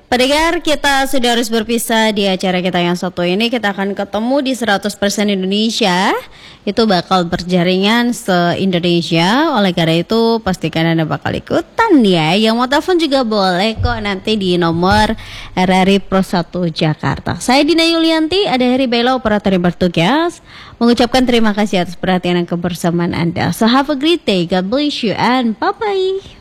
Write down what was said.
Pendengar, kita sudah harus berpisah di acara kita yang satu ini. Kita akan ketemu di 100% Indonesia. Itu bakal berjaringan se-Indonesia. Oleh karena itu pastikan Anda bakal ikutan ya. Yang mau telepon juga boleh kok nanti di nomor RRI Pro 1 Jakarta. Saya Dina Yulianti, ada Heri Bella operator yang bertugas, mengucapkan terima kasih atas perhatian dan kebersamaan Anda. So have a great day, God bless you and bye-bye.